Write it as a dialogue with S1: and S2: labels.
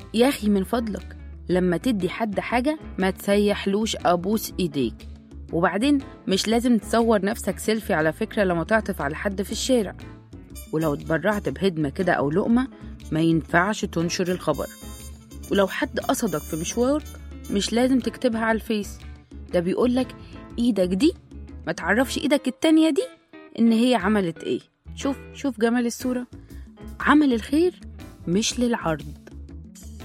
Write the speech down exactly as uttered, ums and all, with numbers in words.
S1: يا أخي من فضلك لما تدي حد حاجة ما تسيحلوش أبوس إيديك. وبعدين مش لازم تصور نفسك سيلفي على فكرة لما تعطف على حد في الشارع. ولو اتبرعت بهدمة كده أو لقمة ما ينفعش تنشر الخبر. ولو حد قصدك في مشوارك مش لازم تكتبها على الفيس. ده بيقولك إيدك دي ما تعرفش إيدك التانية دي إن هي عملت إيه. شوف شوف جمال الصورة. عمل الخير مش للعرض،